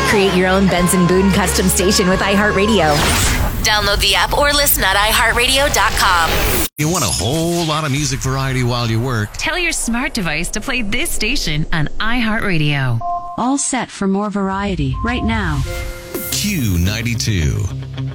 Create your own Benson Boone custom station with iHeartRadio. Download the app or listen at iHeartRadio.com. You want a whole lot of music variety while you work? Tell your smart device to play this station on iHeartRadio. All set for more variety right now. Q92.